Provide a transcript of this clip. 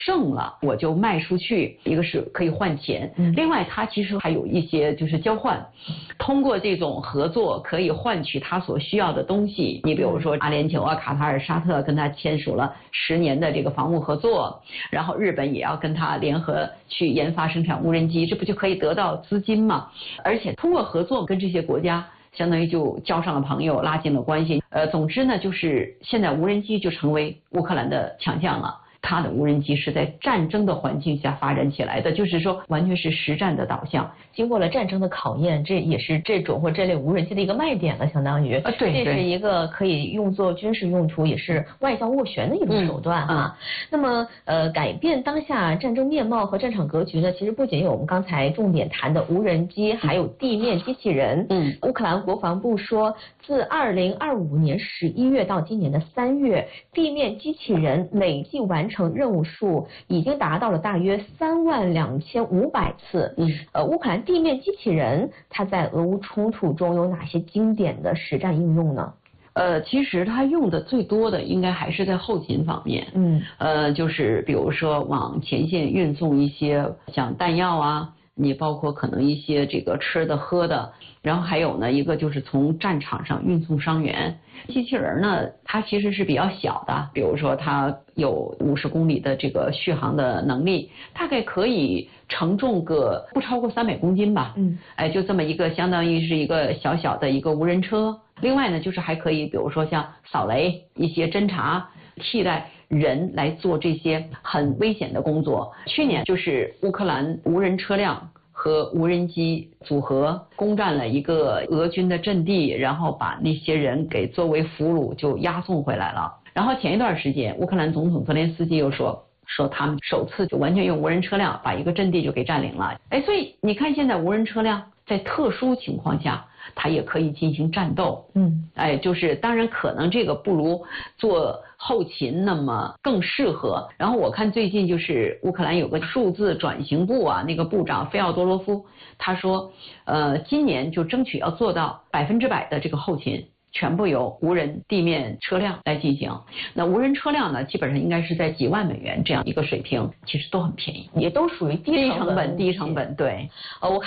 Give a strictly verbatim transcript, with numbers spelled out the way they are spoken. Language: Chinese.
挣了我就卖出去，一个是可以换钱，嗯、另外它其实还有一些就是交换，通过这种合作可以换取它所需要的东西。你比如说阿联酋啊、卡塔尔、沙特跟他签署了十年的这个防务合作，然后日本也要跟他联合去研发生产无人机，这不就可以得到资金吗？而且通过合作跟这些国家。相当于就交上了朋友，拉近了关系。呃，总之呢，就是现在无人机就成为乌克兰的强项了。它的无人机是在战争的环境下发展起来的，就是说完全是实战的导向。 经过了战争的考验，这也是这种或这类无人机的一个卖点了，相当于。 呃，对， 这是一个可以用作军事用途，也是外交斡旋的一种手段哈。嗯嗯、那么，呃，改变当下战争面貌和战场格局呢，其实不仅有我们刚才重点谈的无人机，还有地面机器人。嗯，乌克兰国防部说，自二零二五年十一月到今年的三月，地面机器人累计完成任务数已经达到了大约三万两千五百次。嗯，呃，乌克兰地面机器人它在俄乌冲突中有哪些经典的实战应用呢？ 呃，其实它用的最多的应该还是在后勤方面。嗯，呃，就是比如说往前线运送一些像弹药啊。你包括可能一些这个吃的喝的，然后还有呢一个就是从战场上运送伤员。机器人呢，它其实是比较小的，比如说它有五十公里的这个续航的能力，大概可以承重个不超过三百公斤吧。嗯，哎，就这么一个相当于是一个小小的一个无人车。另外呢，就是还可以比如说像扫雷、一些侦察，替代人来做这些很危险的工作。去年就是乌克兰无人车辆和无人机组合攻占了一个俄军的阵地，然后把那些人给作为俘虏就押送回来了。然后前一段时间，乌克兰总统泽连斯基又说说他们首次就完全用无人车辆把一个阵地就给占领了。哎，所以你看现在无人车辆在特殊情况下它也可以进行战斗。嗯，哎，就是当然可能这个不如做后勤那么更适合。然后我看最近就是乌克兰有个数字转型部啊，那个部长菲奥多罗夫他说，呃，今年就争取要做到百分之百的这个后勤全部由无人地面车辆来进行。那无人车辆呢，基本上应该是在几万美元这样一个水平，其实都很便宜， 也都属于低成本、低成本。对， 呃，我。